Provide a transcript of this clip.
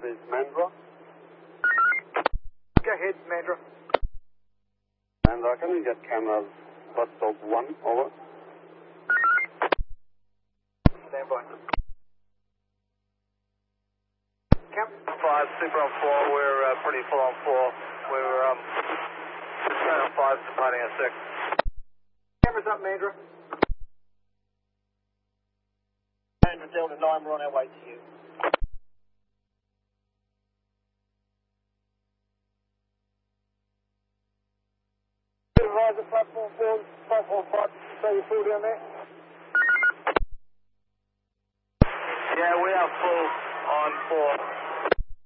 is Mandra. Go ahead, Mandra. Mandra, can you get cameras bus stop 1, over? Stand by. Camp 5, super on 4, we're pretty full on 4. We're just on 5, departing at 6. Cameras up, Mandra. Mandra Delta 9, we're on our way to you. Supervisor, platform 4, 545, so you full down there? Yeah, we are full on 4.